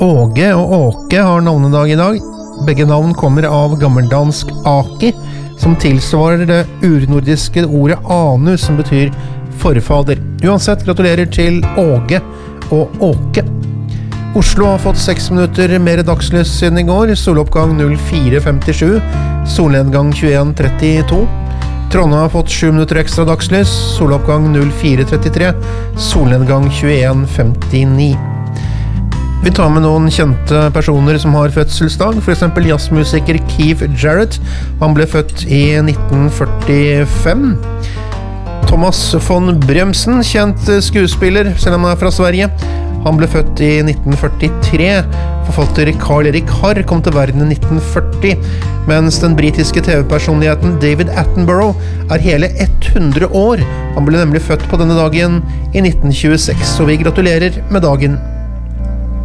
Åge og Åke har navnedag i dag. Begge navn kommer av gammeldansk aki, som tilsvarer det urnordiske ordet anu, som betyr forfader. Uansett, gratulerer til Åge og Åke. Oslo har fått 6 minutter mer dagslys siden i går. Soloppgang 04.57, solnedgang 21.32. Trondheim har fått 7 minutter ekstra dagslys. Soloppgang 04.33, solnedgang 21.59. Vi tar med noen kjente personer som har fødselsdag, for eksempel jazzmusiker Keith Jarrett. Han ble født i 1945. Thomas von Bremsen, kjent skuespiller, selv om han er fra Sverige. Han ble født i 1943. Forfatter Carl Erik Harr kom til verden i 1940, mens den britiske TV-personligheten David Attenborough er hele 100 år. Han ble nemlig født på denne dagen i 1926, så vi gratulerer med dagen.